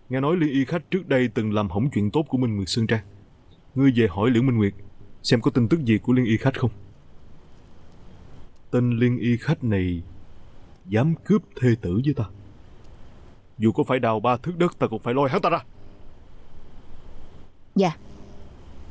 Nghe nói Liên Y Khách trước đây từng làm hỏng chuyện tốt của Minh Nguyệt Sơn Trang. Ngươi về hỏi Liễu Minh Nguyệt xem có tin tức gì của Liên Y Khách không. Tên Liên Y Khách này dám cướp thê tử với ta, dù có phải đào 3 thước đất ta cũng phải lôi hắn ta ra. Dạ